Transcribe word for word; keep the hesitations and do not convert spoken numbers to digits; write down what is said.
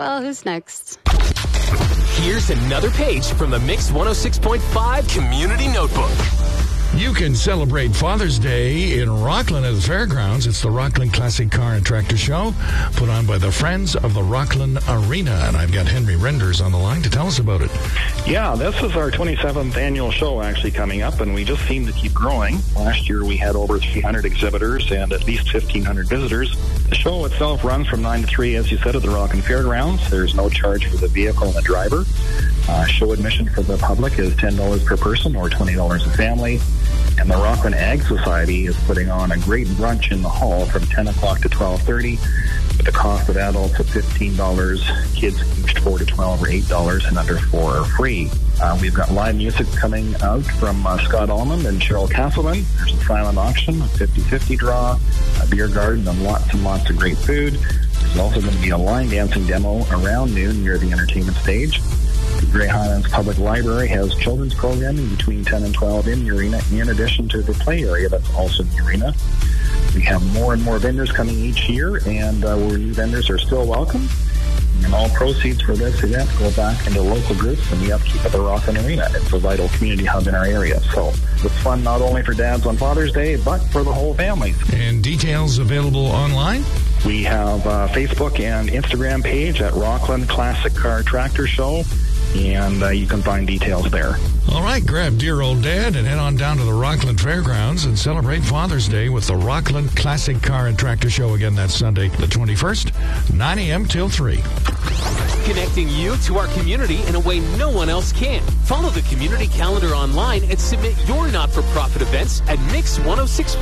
Well, who's next? Here's another page from the Mix one oh six point five Community Notebook. You can celebrate Father's Day in Rockland at the fairgrounds. It's the Rockland Classic Car and Tractor Show, put on by the Friends of the Rockland Arena. And I've got Henry Renders on the line to tell us about it. Yeah, this is our twenty-seventh annual show actually coming up, and we just seem to keep growing. Last year we had over three hundred exhibitors and at least fifteen hundred visitors. The show itself runs from nine to three, as you said, at the Rockland Fairgrounds. There's no charge for the vehicle and the driver. Uh, show admission for the public is ten dollars per person or twenty dollars a family. And the Rockland Ag Society is putting on a great brunch in the hall from ten o'clock to twelve thirty, with the cost of adults at fifteen dollars, kids aged four to twelve or eight dollars, and under four are free. Uh, we've got live music coming out from uh, Scott Almond and Cheryl Castleman. There's a silent auction, a fifty-fifty draw, a beer garden, and lots and lots of great food. There's also going to be a line dancing demo around noon near the entertainment stage. The Grey Highlands Public Library has children's programming between ten and twelve in the arena, in addition to the play area that's also in the arena. We have more and more vendors coming each year, and uh, where new vendors are still welcome. And all proceeds for this event go back into local groups and the upkeep of the Rockland Arena. It's a vital community hub in our area. So it's fun not only for dads on Father's Day, but for the whole family. And details available online? We have a Facebook and Instagram page at Rockland Classic Car Tractor Show, and uh, you can find details there. All right, grab dear old dad and head on down to the Rockland Fairgrounds and celebrate Father's Day with the Rockland Classic Car and Tractor Show again that Sunday, the twenty-first, nine a.m. till three. Connecting you to our community in a way no one else can. Follow the community calendar online and submit your not-for-profit events at mix one oh six